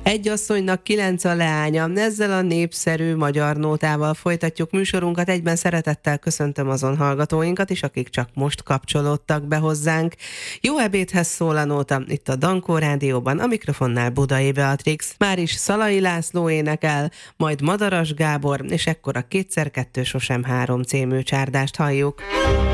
Egy asszonynak 9 a leánya. Ezzel a népszerű magyar nótával folytatjuk műsorunkat. Egyben szeretettel köszöntöm azon hallgatóinkat is, akik csak most kapcsolódtak be hozzánk. Jó ebédhez szól a nóta itt a Dankó Rádióban, a mikrofonnál Budai Beatrix. Már is Szalai László énekel, majd Madaras Gábor, és ekkor a 2x2 sosem 3 című csárdást halljuk.